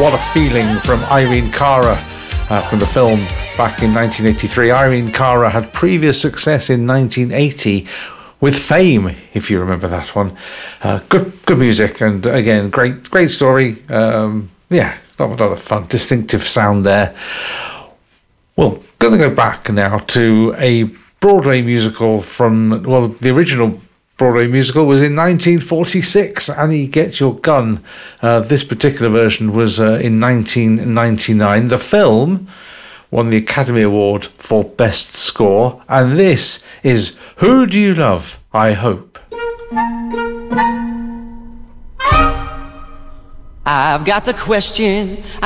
What a Feeling from Irene Cara from the film back in 1983. Irene Cara had previous success in 1980 with Fame, if you remember that one. Good music, and again, great story. Yeah, a lot of fun, distinctive sound there. Well, going to go back now to a Broadway musical from, well, the original Broadway musical was in 1946, Annie Get Your Gun. This particular version was in 1999. The film won the Academy Award for Best Score, and this is Who Do You Love, I Hope. I've got the question